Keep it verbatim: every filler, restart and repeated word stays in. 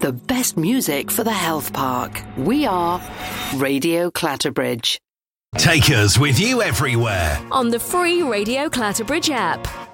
the best music for the health park. We are Radio Clatterbridge. Take us with you everywhere on the free Radio Clatterbridge app.